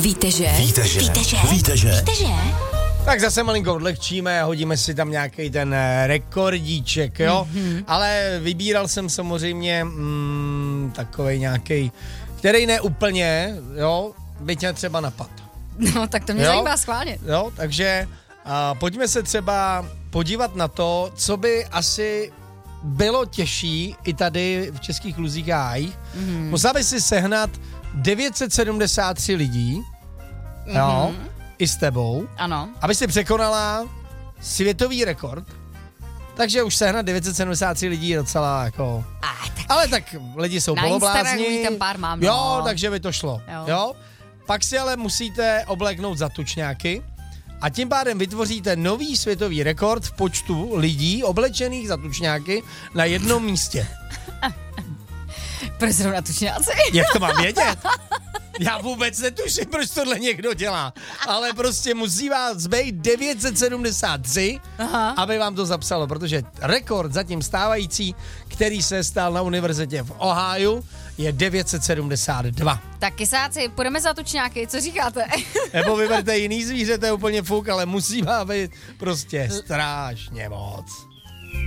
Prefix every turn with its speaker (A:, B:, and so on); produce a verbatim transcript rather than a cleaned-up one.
A: Víte, že?
B: Víte, že?
A: Víte, že?
B: Víte, že?
A: Víte, že?
C: Tak zase malinko odlehčíme a hodíme si tam nějaký ten rekordíček, jo? Mm-hmm. Ale vybíral jsem samozřejmě mm, takovej nějaký, který ne úplně, jo? By tě třeba napad.
D: No, tak to mě
C: jo?
D: zajímá schválně.
C: Jo, takže a, pojďme se třeba podívat na to, co by asi bylo těžší i tady v Českých Luzích a Hájích. Mm-hmm. Musela by si sehnat devět set sedmdesát tři lidí, mm-hmm. jo, i s tebou,
D: ano.
C: aby si překonala světový rekord. Takže už sehnat devět set sedmdesát tři lidí je docela jako...
D: Ah, tak
C: ale tak lidi jsou
D: na
C: poloblázni.
D: Instagramu tam pár mám, no.
C: Jo, takže by to šlo.
D: Jo.
C: Jo. Pak si ale musíte obléknout za tučňáky a tím pádem vytvoříte nový světový rekord v počtu lidí oblečených za tučňáky na jednom místě.
D: Proč zrovna tučňáci?
C: Jak to mám vědět? Já vůbec netuším, proč tohle někdo dělá, ale prostě musí vás být devět set sedmdesát tři, aha. aby vám to zapsalo, protože rekord zatím stávající, který se stal na univerzitě v Ohiu, je devět set sedmdesát dva.
D: Tak kysáci, půjdeme za tučňáky, co říkáte?
C: Nebo vyberte jiný zvíře, to je úplně fuk, ale musí vám být prostě strašně moc.